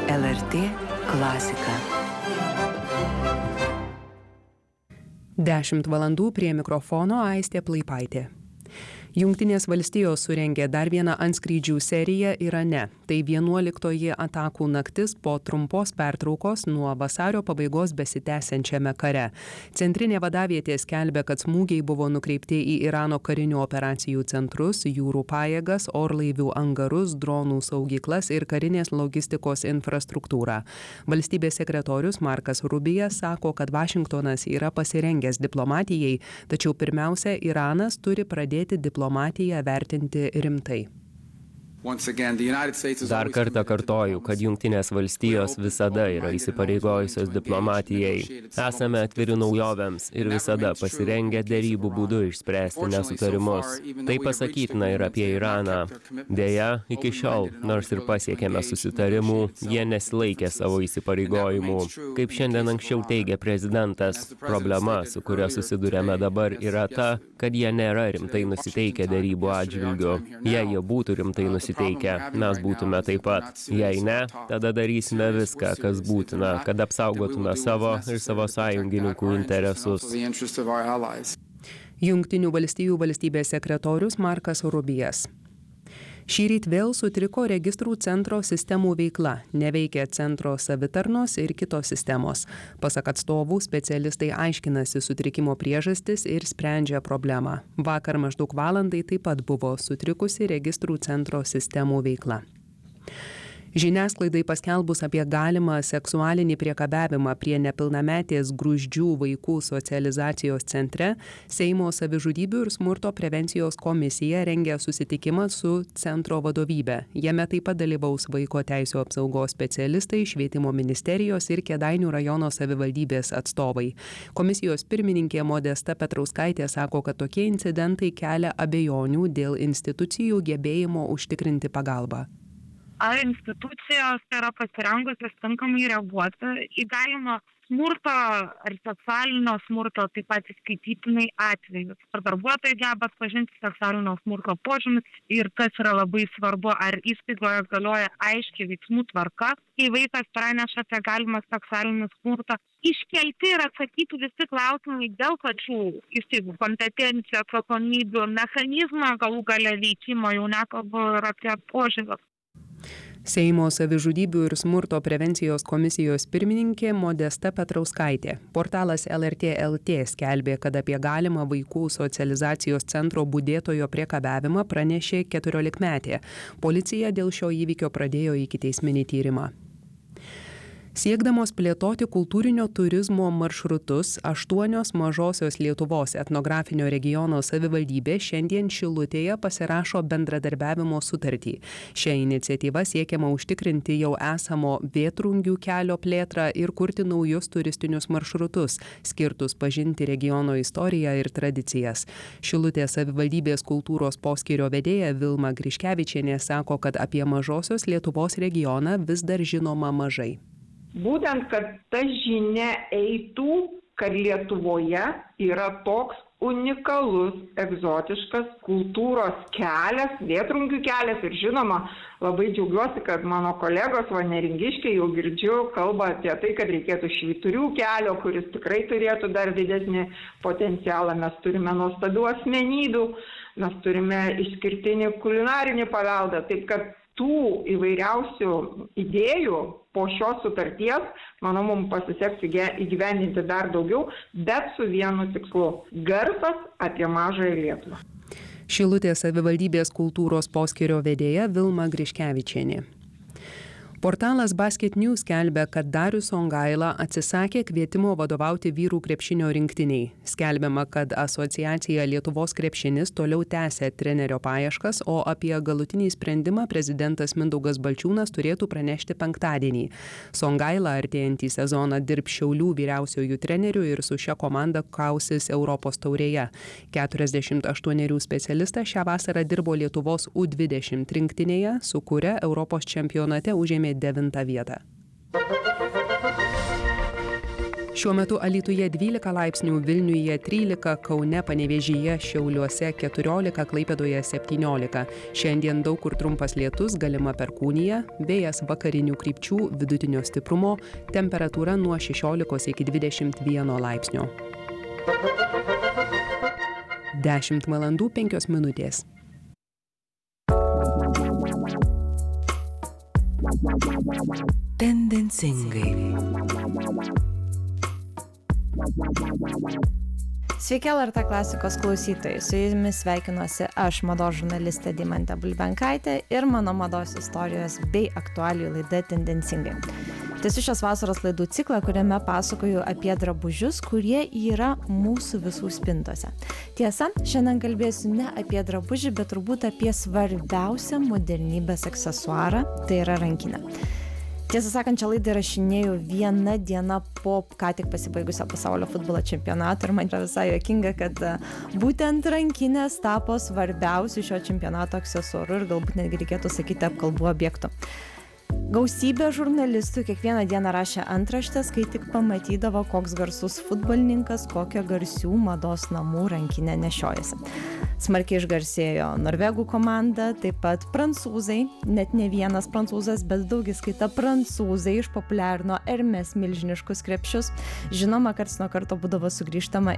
LRT klasika. 10 valandų prie mikrofono Aistė Plaipaitė. Jungtinės valstijos surengė dar vieną antskrydžių seriją Irane. Tai 11-oji atakų naktis po trumpos pertraukos nuo vasario pabaigos besitęsiančiame kare. Centrinė vadavietė skelbia, kad smūgiai buvo nukreipti į Irano karinių operacijų centrus, jūrų pajėgas, orlaivių angarus, dronų saugyklas ir karinės logistikos infrastruktūrą. Valstybės sekretorius Markas Rubijas sako, kad Vašingtonas yra pasirengęs diplomatijai, tačiau pirmiausia, Iranas turi pradėti diplomatiją vertinti rimtai. Dar kartą kartoju, kad Jungtinės valstijos visada yra įsipareigojusios diplomatijai. Esame atviri naujovėms ir visada pasirengę derybų būdu išspręsti nesutarimus. Tai pasakytina ir apie Iraną. Deja, iki šiol, nors ir pasiekėme susitarimų, jie nesilaikė savo įsipareigojimų. Kaip šiandien anksčiau teigia prezidentas, problema, su kuria susidurėme dabar, yra ta, kad jie nėra rimtai nusiteikę derybų atžvilgiu. Jei jie būtų rimtai nusiteikę, mes būtume taip pat. Jei ne, tada darysime viską, kas būtina, kad apsaugotume savo ir savo sąjungininkų interesus. Jungtinių valstijų valstybės sekretorius Markas Rubijas. Šįryt vėl sutriko registrų centro sistemų veikla, neveikia centro savitarnos ir kitos sistemos. Pasak atstovų, specialistai aiškinasi sutrikimo priežastis ir sprendžia problemą. Vakar maždaug valandai taip pat buvo sutrikusi registrų centro sistemų veikla. Žiniasklaidai paskelbus apie galimą seksualinį priekabiavimą prie nepilnametės Gruzdžių vaikų socializacijos centre, Seimo savižudybių ir smurto prevencijos komisija rengia susitikimą su centro vadovybe. Jame taip pat dalyvaus vaiko teisių apsaugos specialistai, švietimo ministerijos ir Kėdainių rajono savivaldybės atstovai. Komisijos pirmininkė Modesta Petrauskaitė sako, kad tokie incidentai kelia abejonių dėl institucijų gebėjimo užtikrinti pagalbą. Ar institucijos yra pasirengusios tinkamai reaguoti į galimą smurto ar seksualinio smurto, taip pat įskaitytinai atvejus. Ar darbuotojai geba atpažinti seksualinio smurto požymis ir kas yra labai svarbu, ar įstaigoje galioja aiškiai veiksmų tvarka, kai vaikas praneša apie galimą seksualinį smurtą. Iškelti ir atsakyti visi klausimai dėl pačių įstaigų kompetencijų, atsakomybių, mechanizmo galų gale veikimo, jau nekalbu ir apie požiūrį. Seimo savižudybių ir smurto prevencijos komisijos pirmininkė Modesta Petrauskaitė. Portalas LRT LT skelbė, kad apie galimą vaikų socializacijos centro budėtojo priekabiavimą pranešė 14-metė. Policija dėl šio įvykio pradėjo ikiteisminį tyrimą. Siekdamos plėtoti kultūrinio turizmo maršrutus, 8 mažosios Lietuvos etnografinio regiono savivaldybė šiandien Šilutėje pasirašo bendradarbiavimo sutartį. Šią iniciatyvą siekiama užtikrinti jau esamo Vėtrungių kelio plėtrą ir kurti naujus turistinius maršrutus, skirtus pažinti regiono istoriją ir tradicijas. Šilutės savivaldybės kultūros poskyrio vedėja Vilma Griškevičienė sako, kad apie mažosios Lietuvos regioną vis dar žinoma mažai. Būtent, kad ta žinia eitų, kad Lietuvoje yra toks unikalus, egzotiškas kultūros kelias, Vėtrungių kelias ir žinoma, labai džiaugiuosi, kad mano kolegos neringiškiai jau girdžiu kalba apie tai, kad reikėtų Švyturių kelio, kuris tikrai turėtų dar didesnį potencialą. Mes turime nuostabių asmenybių, mes turime išskirtinį kulinarinį paveldą, taip kad tų įvairiausių idėjų po šios sutarties, manau, mums pasiseks įgyvendinti dar daugiau, bet su vienu tikslu – garsas apie mažąją Lietuvą. Šilutės savivaldybės kultūros poskyrio vedėja Vilma Griškevičienė. Portalas Basket News skelbia, kad Darius Songaila atsisakė kvietimo vadovauti vyrų krepšinio rinktiniai. Skelbiama, kad asociacija Lietuvos krepšinis toliau tęsia trenerio paieškas, o apie galutinį sprendimą prezidentas Mindaugas Balčiūnas turėtų pranešti penktadienį. Songaila artėjantį sezoną dirbs Šiaulių vyriausiojų trenerių ir su šia komanda kausis Europos taurėje. 48 specialistas šią vasarą dirbo Lietuvos U20 rinktinėje, su kuria Europos čempionate užėmė 9 vietą. Šiuo metu Alytuje 12 laipsnių, Vilniuje 13, Kaune, Panevėžyje, Šiauliuose 14, Klaipėdoje 17. Šiandien daug kur trumpas lietus, galima perkūnija, vėjas vakarinių krypčių, vidutinio stiprumo, temperatūra nuo 16 iki 21 laipsnio. 10 valandų 5 minutės. Tendencingai. Sveiki, LRT klasikos klausytojai. Su jumis sveikinuosi aš, mados žurnalistė Deimantė Bulbenkaitė ir mano mados istorijos bei aktualijų laida Tendencingai. Tęsiu šios vasaros laidų ciklą, kuriame pasakoju apie drabužius, kurie yra mūsų visų spintose. Tiesa, šiandien kalbėsiu ne apie drabužį, bet turbūt apie svarbiausią modernybės aksesuarą, tai yra rankinę. Tiesą sakant, šią laidą įrašinėjau vieną dieną po ką tik pasibaigusio pasaulio futbolo čempionato ir man yra visai juokinga, kad būtent rankinės tapo svarbiausiu šio čempionato aksesuaru ir galbūt netgi reikėtų sakyti apkalbų objektu. Gausybė žurnalistų kiekvieną dieną rašė antraštes, kai tik pamatydavo, koks garsus futbolininkas, kokio garsių mados namų rankinę nešiojasi. Smarkiai išgarsėjo norvegų komanda, taip pat prancūzai, net ne vienas prancūzas, bet daugiskaita prancūzai išpopuliarino Hermès milžiniškus krepšius. Žinoma, karts nuo karto būdavo sugrįžtama